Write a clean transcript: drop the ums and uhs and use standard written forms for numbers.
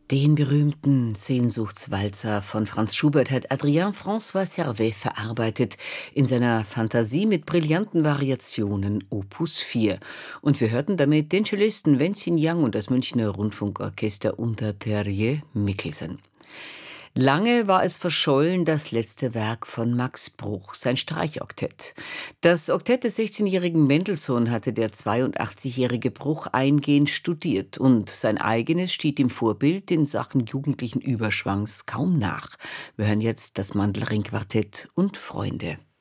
Den berühmten Sehnsuchtswalzer von Franz Schubert hat Adrien François Servet verarbeitet in seiner Fantasie mit brillanten Variationen Opus 4. Und wir hörten damit den Cellisten Wenzin Yang und das Münchner Rundfunkorchester unter Terje Mikkelsen. Lange war es verschollen, das letzte Werk von Max Bruch, sein Streichoktett. Das Oktett des 16-jährigen Mendelssohn hatte der 82-jährige Bruch eingehend studiert und sein eigenes steht dem Vorbild in Sachen jugendlichen Überschwangs kaum nach. Wir hören jetzt das Mandelring-Quartett und Freunde.